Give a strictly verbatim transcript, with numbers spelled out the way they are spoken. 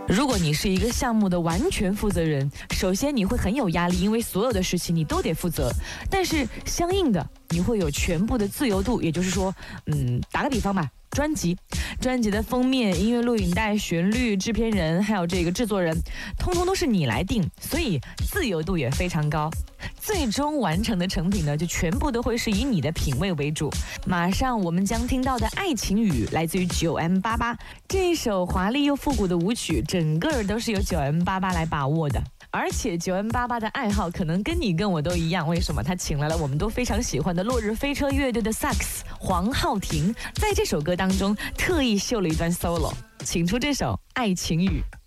如果你是一个项目的完全负责人，首先你会很有压力，因为所有的事情你都得负责。但是相应的，你会有全部的自由度，也就是说，嗯，打个比方吧。专辑，专辑的封面、音乐录影带、旋律、制片人，还有这个制作人，通通都是你来定，所以自由度也非常高。最终完成的成品呢，就全部都会是以你的品味为主。马上我们将听到的《爱情雨》来自于九 M 八八，这一首华丽又复古的舞曲，整个都是由九 M 八八来把握的。而且九 M 八八的爱好可能跟你跟我都一样，为什么？他请来了我们都非常喜欢的落日飞车乐队的萨克斯黄浩庭，在这首歌当中特意秀了一段 solo， 请出这首《爱情雨》。